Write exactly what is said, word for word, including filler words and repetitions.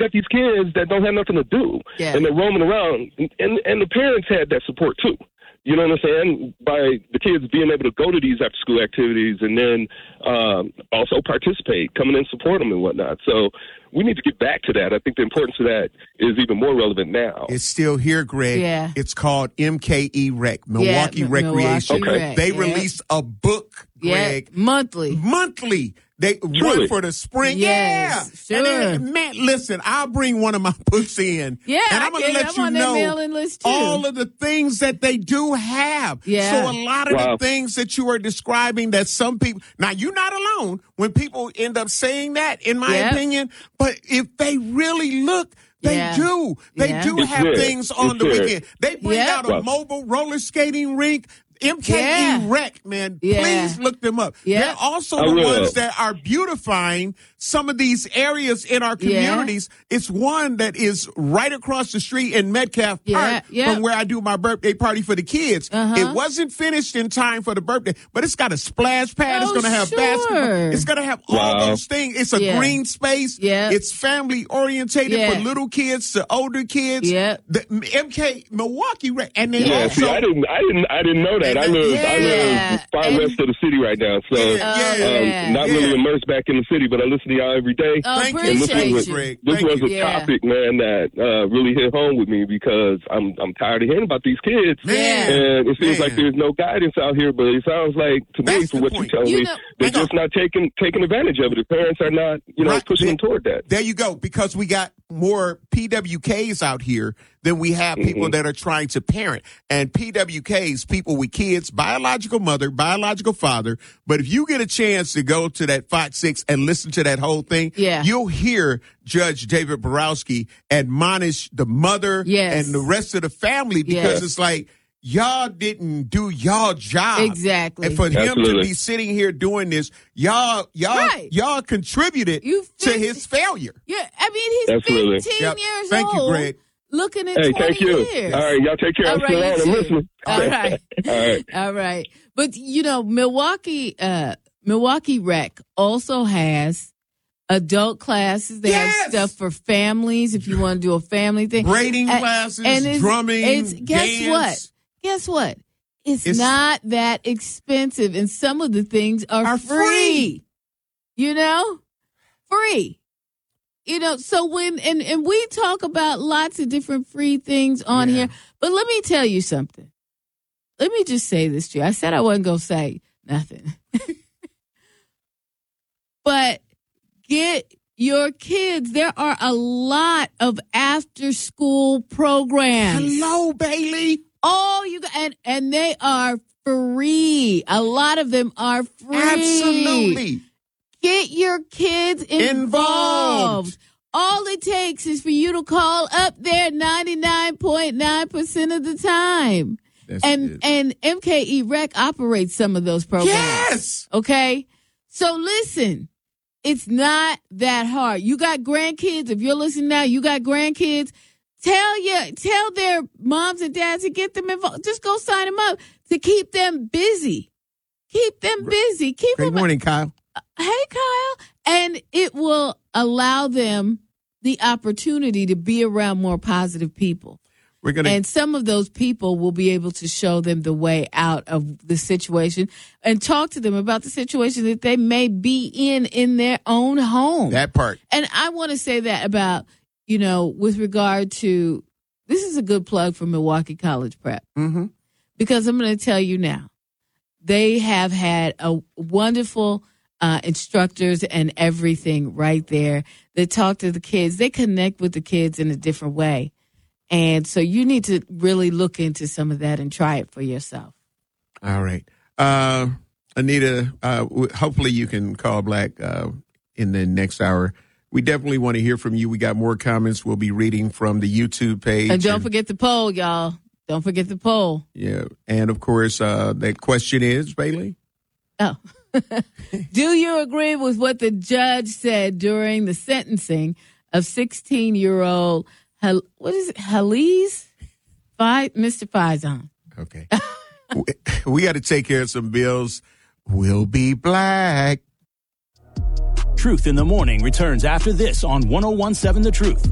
got these kids that don't have nothing to do, yeah. and they're roaming around, and, and and the parents had that support too. You know what I'm saying? By the kids being able to go to these after-school activities and then um, also participate, come in and support them and whatnot. So we need to get back to that. I think the importance of that is even more relevant now. It's still here, Greg. Yeah. It's called M K E Rec, Milwaukee yeah, Recreation. Milwaukee okay. Rec. They yeah. release a book, Greg. Yeah. Monthly. Monthly. They Truly. run for the spring. Yes, yeah. sure. And then, man, listen, I'll bring one of my books in. Yeah, and I'm going to let I'm you on that know mailing list too. all of the things that they do have. Yeah. So a lot of Wow. the things that you are describing that some people, now you're not alone when people end up saying that, in my Yep. opinion, but if they really look, they Yeah. do. They Yeah. do It's have there. things on It's the there. weekend. They bring Yep. out a Wow. mobile roller skating rink. M K E Yeah. Rec, man. Yeah. Please look them up. Yeah. They're also I the will. ones that are beautifying some of these areas in our Yeah. communities. It's one that is right across the street in Metcalf Yeah, Park yeah. from where I do my birthday party for the kids. Uh-huh. It wasn't finished in time for the birthday, but it's got a splash pad. it's Oh, going to have sure. basketball. It's going to have all Wow. those things. It's a Yeah. green space. Yeah. It's family orientated Yeah. for little kids to older kids. Yeah. The M K Milwaukee Rec. And then Yeah, also, see, I didn't, I didn't, I didn't know that. I live, I Yeah. live far And- west of the city right now, so Yeah, um, yeah. yeah. not Yeah. really immersed back in the city. But I listen to y'all every day. Oh, Thank you. And this appreciate was, you. Greg. this Thank was you. a Yeah. topic, man, that uh, really hit home with me because I'm I'm tired of hearing about these kids. Man. And it seems Man. like there's no guidance out here, but it sounds like, to me, That's from the what point. you're telling You me, know- they're Hang on. just not taking taking advantage of it. The parents are not, you know, Right. pushing There- them toward that. There you go. Because we got more P W Ks out here than we have people Mhm. that are trying to parent. And P W Ks, people with kids, biological mother, biological father. But if you get a chance to go to that Fox six and listen to that whole thing, Yeah. you'll hear Judge David Borowski admonish the mother Yes. and the rest of the family because Yes. it's like, y'all didn't do y'all job. Exactly. And for him to Absolutely. be sitting here doing this, y'all, y'all, Right. y'all contributed You to fin- his failure. Yeah, I mean, he's Absolutely. fifteen Yep. years Thank you, old. Greg. Looking at Hey, twenty thank you. years. All right, y'all take care. All I'm right, still you on. I'm too. listening. All right. All right. All right. But, you know, Milwaukee, uh, Milwaukee Rec also has adult classes. They Yes! have stuff for families if you want to do a family thing. Braiding And- classes, and it's- drumming, it's- guess dance. what? Guess what? It's, It's- not that expensive, and some of the things are, Are free. free. You know, free. You know, so when and and we talk about lots of different free things on Yeah. here, but let me tell you something. Let me just say this to you. I said I wasn't gonna say nothing, but get your kids. There are a lot of after-school programs. Hello, Bailey. Oh, you got, and and they are free. A lot of them are free. Absolutely. Get your kids involved. Involved. All it takes is for you to call up there ninety-nine point nine percent of the time. That's and it. and M K E Rec operates some of those programs. Yes. Okay? So listen, it's not that hard. You got grandkids. If you're listening now, you got grandkids. Tell your tell their moms and dads to get them involved. Just go sign them up to keep them busy. Keep them busy. Keep Good them. morning, Kyle. Hey, Kyle. And it will allow them the opportunity to be around more positive people. We're gonna. And some of those people will be able to show them the way out of the situation and talk to them about the situation that they may be in in their own home. that part. And I want to say that about, you know, with regard to, this is a good plug for Milwaukee College Prep. Mm-hmm. Because I'm going to tell you now, they have had a wonderful uh, instructors and everything right there that talk to the kids. They connect with the kids in a different way. And so you need to really look into some of that and try it for yourself. All right. Uh, Anita, uh, w- hopefully you can call Black uh, in the next hour. We definitely want to hear from you. We got more comments we'll be reading from the YouTube page. And don't forget the poll, y'all. Don't forget the poll. Yeah. And, of course, uh, that question is, Bailey? Oh. Do you agree with what the judge said during the sentencing of sixteen-year-old, Hal- what is it, Halise? Fi- Mister Faison? Okay. we, we got to take care of some bills. We'll be black. Truth in the Morning returns after this on one oh one point seven The Truth.